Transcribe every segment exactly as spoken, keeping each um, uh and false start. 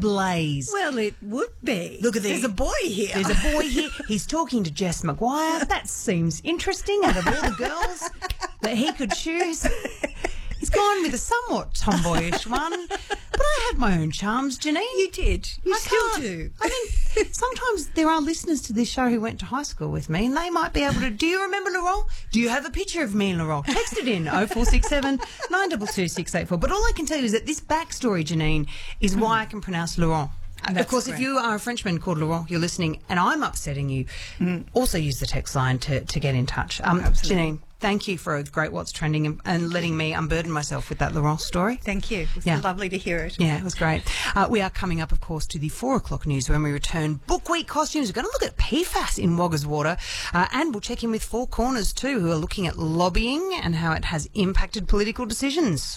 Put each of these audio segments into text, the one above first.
blaze. Well, it would be. Look at There's the- a boy here. There's a boy here. He's talking to Jess Maguire. That seems interesting out of all the girls that he could choose. He's gone with a somewhat tomboyish one. But I have my own charms, Janine. You did. You I still can't- do. I mean, sometimes there are listeners to this show who went to high school with me and they might be able to... Do you remember Laurent? Do you have a picture of me and Laurent? Text it in oh four six seven, nine two two, six eight four. But all I can tell you is that this backstory, Janine, is why I can pronounce Laurent. That's of course, great. if you are a Frenchman called Laurent, you're listening, and I'm upsetting you, Mm. also use the text line to, to get in touch. Um, Absolutely. Janine, thank you for a great What's Trending and, and letting me unburden myself with that Laurent story. Thank you. It was Yeah. lovely to hear it. Yeah, it was great. Uh, we are coming up, of course, to the four o'clock news when we return. Book Week costumes. We're going to look at P FAS in Wagga's Water, uh, and we'll check in with Four Corners too, who are looking at lobbying and how it has impacted political decisions.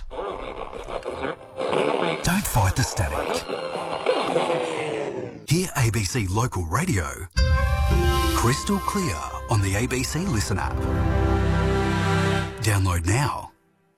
Don't fight the static. Hear A B C Local Radio crystal clear on the A B C Listen app. Download now.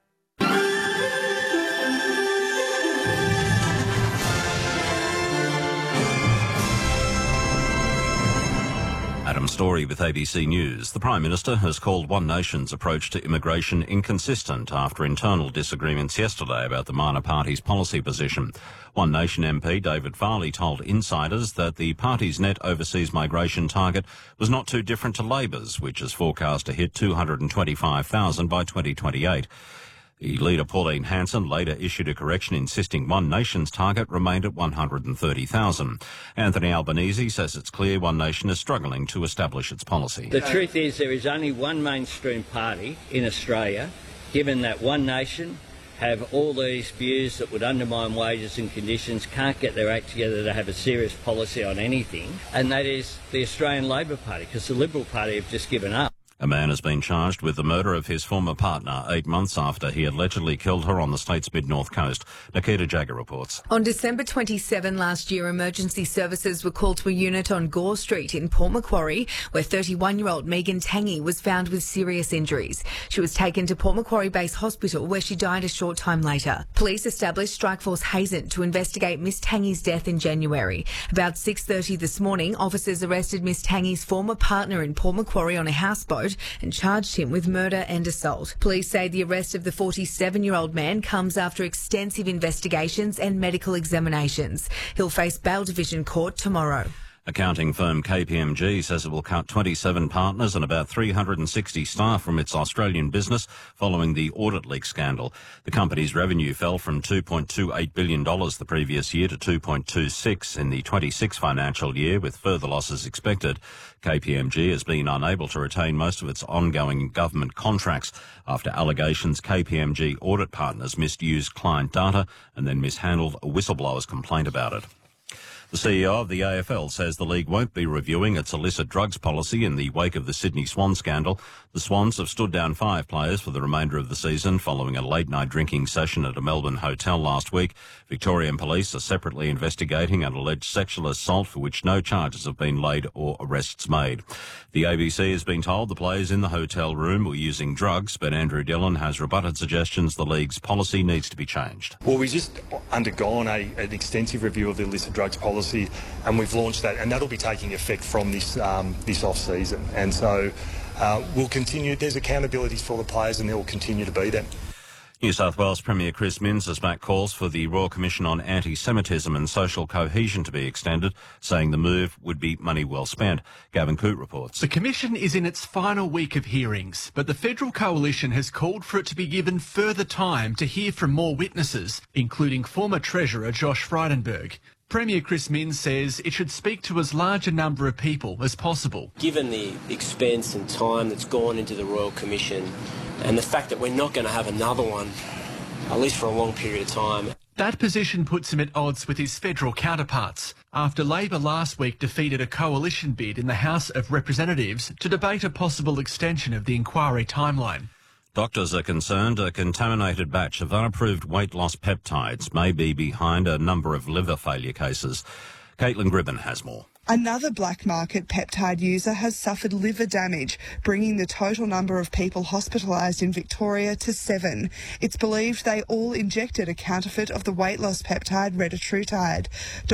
Adam Story with A B C News. The Prime Minister has called One Nation's approach to immigration inconsistent after internal disagreements yesterday about the minor party's policy position. One Nation M P David Farley told insiders that the party's net overseas migration target was not too different to Labor's, which is forecast to hit two hundred twenty-five thousand by twenty twenty-eight. The leader, Pauline Hanson, later issued a correction insisting One Nation's target remained at one hundred thirty thousand. Anthony Albanese says it's clear One Nation is struggling to establish its policy. The truth is there is only one mainstream party in Australia, given that One Nation have all these views that would undermine wages and conditions, can't get their act together to have a serious policy on anything, and that is the Australian Labor Party, because the Liberal Party have just given up. A man has been charged with the murder of his former partner eight months after he allegedly killed her on the state's mid-north coast. Nikita Jagger reports. On December twenty-seventh last year, emergency services were called to a unit on Gore Street in Port Macquarie, where thirty-one-year-old Megan Tangy was found with serious injuries. She was taken to Port Macquarie Base Hospital, where she died a short time later. Police established Strikeforce Hazen to investigate Miss Tangy's death in January. About six thirty this morning, officers arrested Miss Tangy's former partner in Port Macquarie on a houseboat and charged him with murder and assault. Police say the arrest of the forty-seven-year-old man comes after extensive investigations and medical examinations. He'll face bail division court tomorrow. Accounting firm K P M G says it will cut twenty-seven partners and about three hundred sixty staff from its Australian business following the audit leak scandal. The company's revenue fell from two point two eight billion dollars the previous year to two point two six in the twenty-six financial year, with further losses expected. K P M G has been unable to retain most of its ongoing government contracts after allegations K P M G audit partners misused client data and then mishandled a whistleblower's complaint about it. The C E O of the A F L says the league won't be reviewing its illicit drugs policy in the wake of the Sydney Swan scandal. The Swans have stood down five players for the remainder of the season following a late-night drinking session at a Melbourne hotel last week. Victorian police are separately investigating an alleged sexual assault for which no charges have been laid or arrests made. The A B C has been told the players in the hotel room were using drugs, but Andrew Dillon has rebutted suggestions the league's policy needs to be changed. Well, we've just undergone a, an extensive review of the illicit drugs policy, and we've launched that, and that'll be taking effect from this um, this off-season. And so uh, we'll continue. There's accountabilities for the players, and there will continue to be them. New South Wales Premier Chris Minns has backed calls for the Royal Commission on Anti-Semitism and Social Cohesion to be extended, saying the move would be money well spent. Gavin Coote reports. The Commission is in its final week of hearings, but the Federal Coalition has called for it to be given further time to hear from more witnesses, including former Treasurer Josh Frydenberg. Premier Chris Minns says it should speak to as large a number of people as possible. Given the expense and time that's gone into the Royal Commission and the fact that we're not going to have another one, at least for a long period of time. That position puts him at odds with his federal counterparts after Labor last week defeated a coalition bid in the House of Representatives to debate a possible extension of the inquiry timeline. Doctors are concerned a contaminated batch of unapproved weight loss peptides may be behind a number of liver failure cases. Caitlin Gribben has more. Another black market peptide user has suffered liver damage, bringing the total number of people hospitalised in Victoria to seven. It's believed they all injected a counterfeit of the weight loss peptide retatrutide.